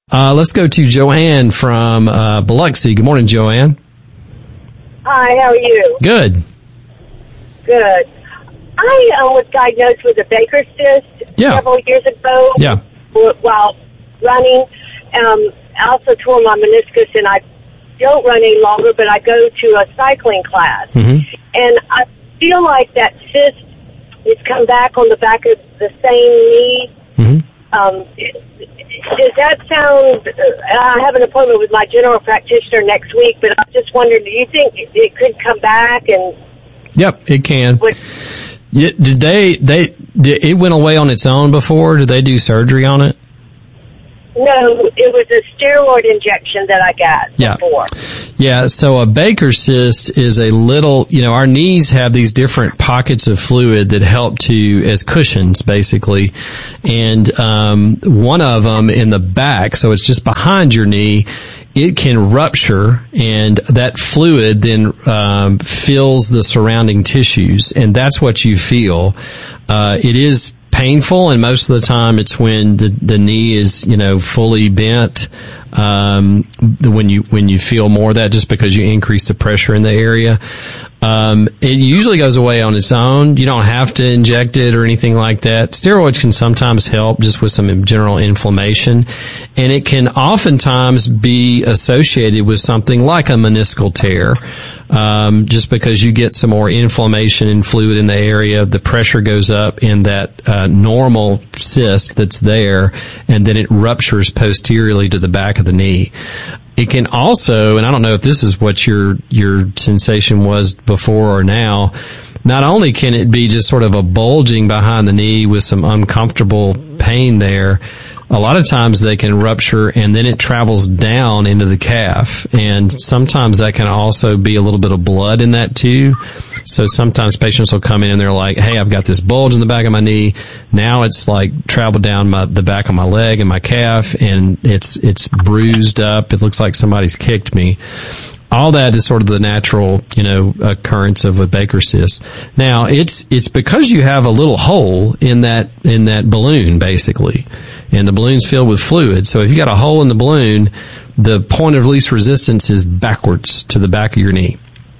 Let's go to Joanne from Biloxi. Good morning, Joanne. Hi, how are you? Good. Good. I was diagnosed with a Baker's cyst several years ago while running. I also tore my meniscus, and I don't run any longer, but I go to a cycling class. Mm-hmm. And I feel like that cyst has come back on the back of the same knee. Mm-hmm. Does that sound... I have an appointment with my general practitioner next week, but I'm just wondering, do you think it could come back? And Yep, it can. It went away on its own before? Did they do surgery on it? No, it was a steroid injection that I got before. Yeah, so a Baker's cyst is a little, our knees have these different pockets of fluid that help as cushions, basically. And one of them in the back, so it's just behind your knee, it can rupture, and that fluid then fills the surrounding tissues, and that's what you feel. It is painful, and most of the time it's when the knee is fully bent, when you feel more of that, just because you increase the pressure in the area. It usually goes away on its own. You don't have to inject it or anything like that. Steroids can sometimes help just with some general inflammation, and it can oftentimes be associated with something like a meniscal tear. Just because you get some more inflammation and fluid in the area, the pressure goes up in that normal cyst that's there, and then it ruptures posteriorly to the back of the knee. It can also, and I don't know if this is what your sensation was before or now, not only can it be just sort of a bulging behind the knee with some uncomfortable pain there, a lot of times they can rupture and then it travels down into the calf. And sometimes that can also be a little bit of blood in that too. So sometimes patients will come in and they're like, hey, I've got this bulge in the back of my knee. Now it's like traveled down the back of my leg and my calf, and it's bruised up. It looks like somebody's kicked me. All that is sort of the natural, occurrence of a Baker's cyst. Now, it's because you have a little hole in that balloon, basically. And the balloon's filled with fluid. So if you got a hole in the balloon, the point of least resistance is backwards to the back of your knee.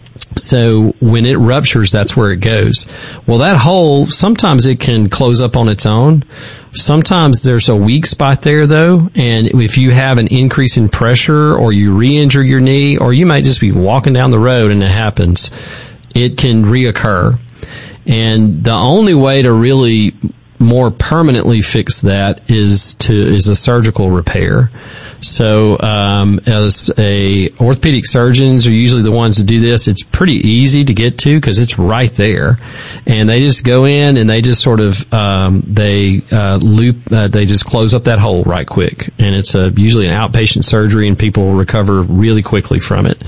So when it ruptures, that's where it goes. Well, that hole, sometimes it can close up on its own. Sometimes there's a weak spot there, though, and if you have an increase in pressure or you re-injure your knee, or you might just be walking down the road and it happens, it can reoccur. And the only way to really more permanently fix that is a surgical repair. So, as orthopedic surgeons are usually the ones to do this. It's pretty easy to get to because it's right there, and they just go in and they just sort of they just close up that hole right quick, and it's usually an outpatient surgery, and people will recover really quickly from it.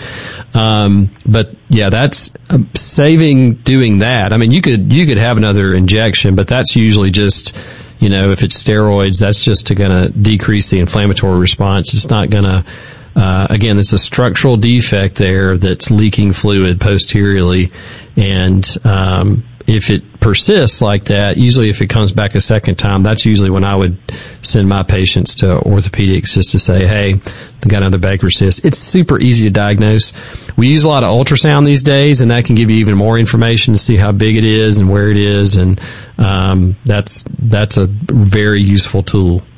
But yeah, that's saving doing that. I mean, you could have another injection, but that's usually just, if it's steroids, that's just going to decrease the inflammatory response. It's not going to, again, it's a structural defect there that's leaking fluid posteriorly. And, if it persists like that, usually if it comes back a second time, that's usually when I would send my patients to orthopedics just to say, hey, they got another Baker's cyst. It's super easy to diagnose. We use a lot of ultrasound these days, and that can give you even more information to see how big it is and where it is. And, that's a very useful tool.